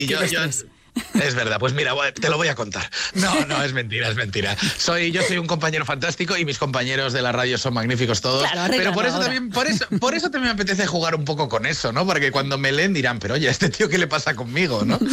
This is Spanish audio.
Y yo, es verdad, pues mira, te lo voy a contar. No, es mentira, es mentira. Yo soy un compañero fantástico y mis compañeros de la radio son magníficos todos. Claro, pero por eso ahora. también, por eso también me apetece jugar un poco con eso, ¿no? Porque cuando me leen dirán, pero oye, ¿a este tío qué le pasa conmigo, no?